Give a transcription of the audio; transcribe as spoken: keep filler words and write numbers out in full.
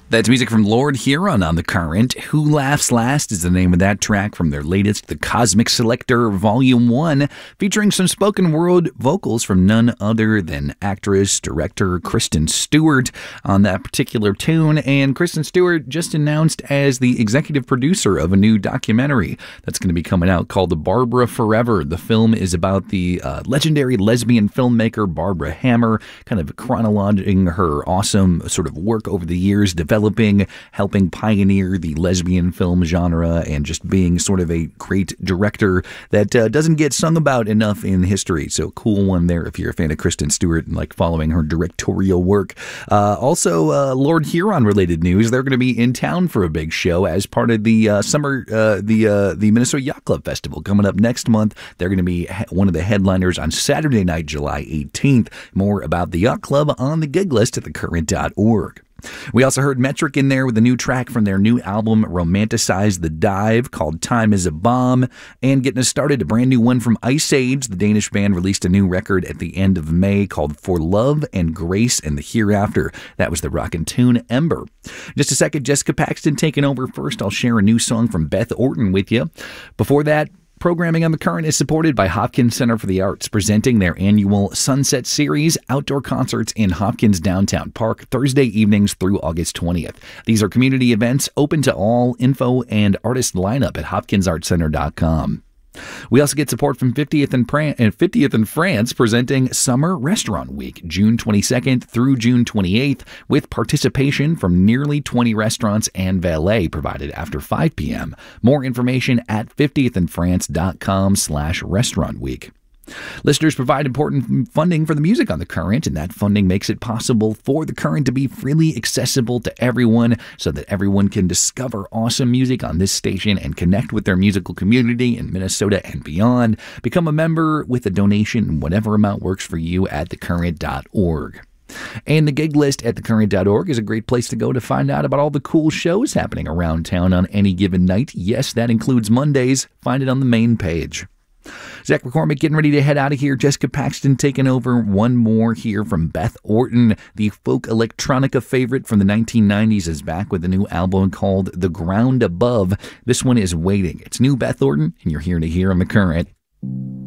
That's music from Lord Huron on The Current. Who Laughs Last is the name of that track from their latest The Cosmic Selector Volume one, featuring some spoken word vocals from none other than actress, director Kristen Stewart on that particular tune. And Kristen Stewart just announced as the executive producer of a new documentary that's going to be coming out called Barbara Forever. The film is about the uh, legendary lesbian filmmaker Barbara Hammer, kind of chronologizing her awesome sort of work over the years, developing Developing, helping pioneer the lesbian film genre, and just being sort of a great director that uh, doesn't get sung about enough in history. So cool one there if you're a fan of Kristen Stewart and like following her directorial work. Uh, also, uh, Lord Huron related news. They're going to be in town for a big show as part of the uh, summer, uh, the uh, the Minnesota Yacht Club Festival coming up next month. They're going to be one of the headliners on Saturday night, July eighteenth. More about the Yacht Club on the gig list at the current dot org. We also heard Metric in there with a new track from their new album, Romanticize the Dive, called Time is a Bomb. And getting us started, a brand new one from Ice Age. The Danish band released a new record at the end of May called For Love and Grace and the Hereafter. That was the rockin' tune Ember. Just a second, Jessica Paxton taking over first. I'll share a new song from Beth Orton with you. Before that, programming on The Current is supported by Hopkins Center for the Arts, presenting their annual Sunset Series outdoor concerts in Hopkins Downtown Park, Thursday evenings through August twentieth. These are community events open to all. Info and artist lineup at hopkins art center dot com. We also get support from fiftieth and fiftieth in France, presenting Summer Restaurant Week, June twenty-second through June twenty-eighth, with participation from nearly twenty restaurants and valet provided after five p.m. More information at fiftieth in france dot com slash restaurant week. Listeners provide important funding for the music on The Current, and that funding makes it possible for The Current to be freely accessible to everyone so that everyone can discover awesome music on this station and connect with their musical community in Minnesota and beyond. Become a member with a donation in whatever amount works for you at the current dot org. And the gig list at the current dot org is a great place to go to find out about all the cool shows happening around town on any given night. Yes, that includes Mondays. Find it on the main page. Zach McCormick getting ready to head out of here. Jessica Paxton taking over. One more here from Beth Orton. The folk electronica favorite from the nineteen nineties is back with a new album called The Ground Above. This one is Waiting. It's new Beth Orton, and you're here to hear on The Current.